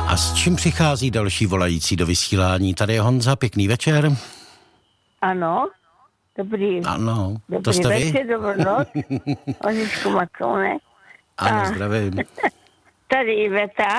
A s čím přichází další volající do vysílání? Tady je Honza, pěkný večer. Ano, dobrý to večer, dobrou noc. Oničku Macounek. Ano, zdravím. Tady Iveta.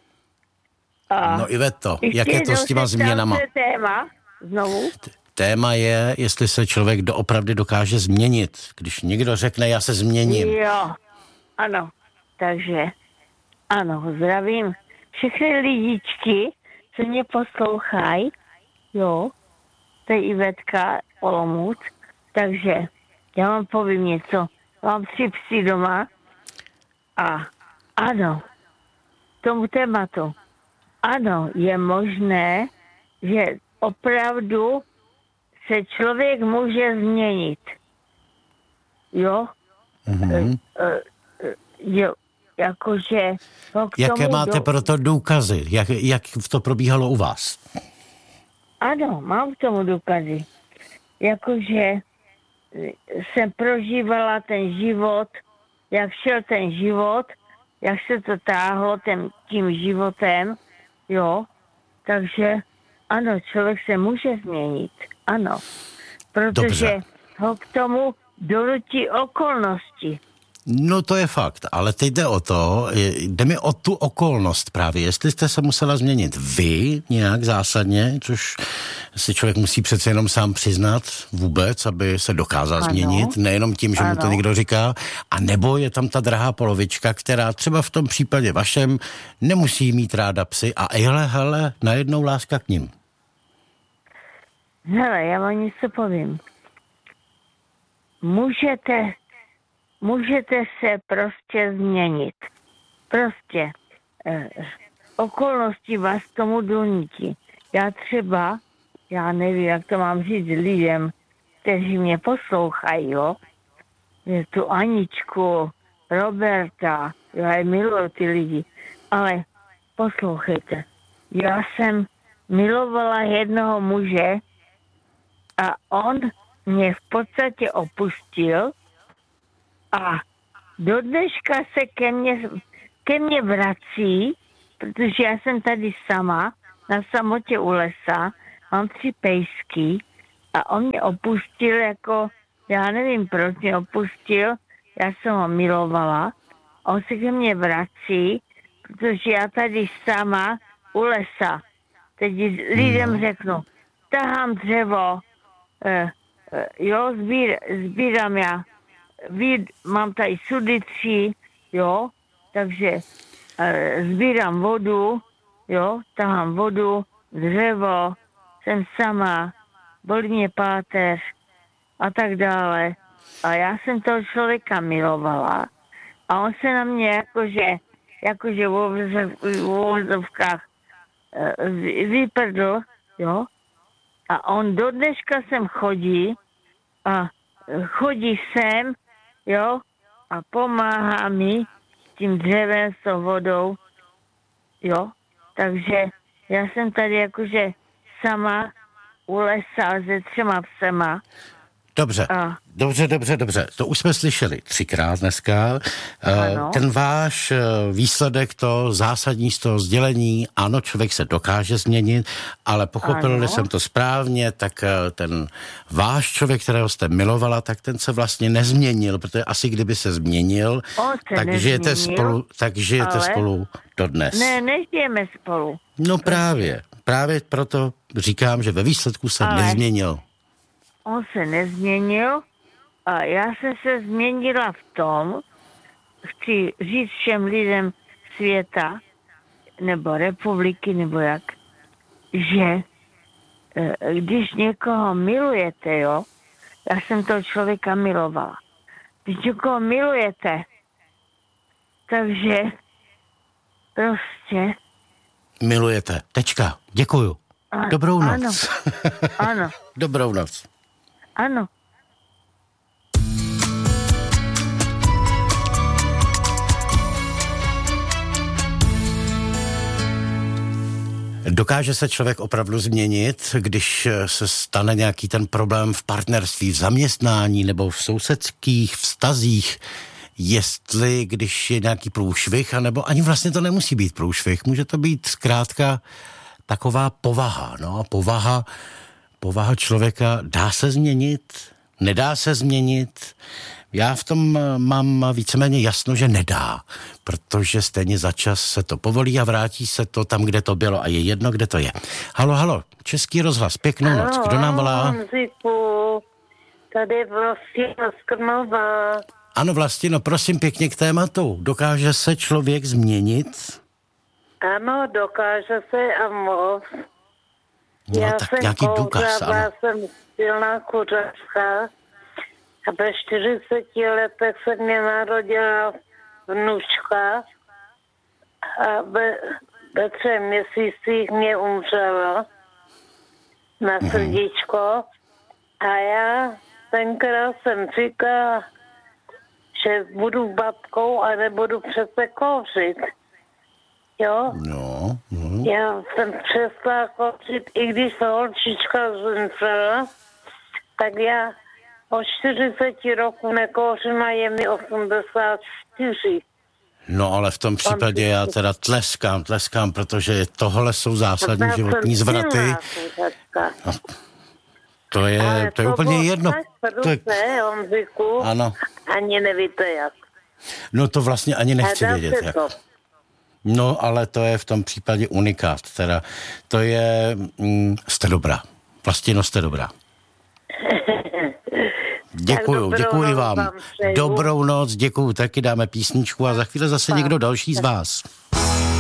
No Iveto, jak je to s těma změnama? Téma znovu. Téma je, jestli se člověk doopravdy dokáže změnit. Když někdo řekne, já se změním. Jo, ano. Takže, ano, zdravím všechny lidičky, co mě poslouchají. Jo, to je Ivetka Olomouc. Takže, já vám povím něco. Mám 3 psy doma a ano, tomu tématu. Ano, je možné, že opravdu se člověk může změnit. Jo? Mm-hmm. Jo, jakože... Jaké máte proto důkazy? Jak to probíhalo u vás? Ano, mám k tomu důkazy. Jakože jsem prožívala ten život, jak šel ten život, jak se to táhlo tím životem, jo. Takže ano, člověk se může změnit, ano. Protože ho k tomu donutí okolnosti. No to je fakt, ale teď jde mi o tu okolnost právě, jestli jste se musela změnit vy nějak zásadně, což si člověk musí přece jenom sám přiznat vůbec, aby se dokázal změnit, nejenom tím, že mu to někdo říká, a nebo je tam ta drahá polovička, která třeba v tom případě vašem nemusí mít ráda psy a hele, najednou láska k ním. Hele, já vám něco povím. Můžete se prostě změnit. Prostě okolnosti vás tomu donutí. Já nevím, jak to mám říct lidem, kteří mě poslouchají, jo. Tu Aničku, Roberta, já je miluji ty lidi. Ale poslouchejte, já jsem milovala jednoho muže a on mě v podstatě opustil a do dneška se ke mně vrací, protože já jsem tady sama, na samotě u lesa, mám 3 pejsky a on mě opustil jako, já nevím proč mě opustil, já jsem ho milovala, a on se ke mně vrací, protože já tady sama u lesa, teď lidem řeknu, tahám dřevo, jo, sbírám já, mám tady sudy 3, jo, takže sbírám vodu, jo, tahám vodu, dřevo, jsem sama, bolí mě páteř a tak dále. A já jsem toho člověka milovala a on se na mě jakože v uvozovkách vyprdl, jo, a on do dneška sem chodí sem, jo, a pomáhá mi s tím dřevem, s tou vodou, jo. Takže já jsem tady jakože sama u lesa se 3 psema. Dobře. To už jsme slyšeli 3krát dneska. Ten váš výsledek, to zásadní z toho sdělení, ano, člověk se dokáže změnit, ale pochopil jsem to správně, tak ten váš člověk, kterého jste milovala, tak ten se vlastně nezměnil, protože asi kdyby se změnil, tak žijete spolu dodnes. Ne, nežijeme spolu. No právě proto říkám, že ve výsledku se nezměnil. On se nezměnil a já jsem se změnila v tom, chci říct všem lidem světa, nebo republiky, nebo jak, že když někoho milujete, jo, já jsem toho člověka milovala. Když někoho milujete, takže prostě... Milujete. Tečka. Děkuju. Dobrou noc. Ano. Dobrou noc. Ano. Dokáže se člověk opravdu změnit, když se stane nějaký ten problém v partnerství, v zaměstnání nebo v sousedských vztazích? jestli když je nějaký průšvih, anebo ani vlastně to nemusí být průšvih, může to být zkrátka taková povaha, no, povaha člověka dá se změnit, nedá se změnit. Já v tom mám víceméně jasno, že nedá, protože stejně za čas se to povolí a vrátí se to tam, kde to bylo a je jedno, kde to je. Halo, Český rozhlas, pěknou noc. Kdo nám volá? Honziku, tady Vlastina z Krnova. Ano, Vlastino, prosím pěkně k tématu. Dokáže se člověk změnit? Ano, dokáže se a moc. No, Já tak jsem nějaký důkaz, ano. jsem silná kuřačka a ve 40 letech se mě narodila vnučka a ve 3 měsících mě umřela na srdíčko a já tenkrát jsem říkala, že budu babkou a nebudu přece kouřit. Jo? No. Já jsem přestala kouřit, i když se holčička zemřela, tak já od 40 roků nekouřím a je mi 84. No ale v tom případě já teda tleskám, protože tohle jsou zásadní životní zvraty. No, to je úplně jedno. Honziku, ano. ani nevíte jak. No to vlastně ani nechci vědět jak. To. No ale to je v tom případě unikát. Teda to je, jste dobrá. Vlastino, jste dobrá. Děkuji vám. Dobrou noc, děkuju, taky dáme písničku a za chvíli zase někdo další z vás.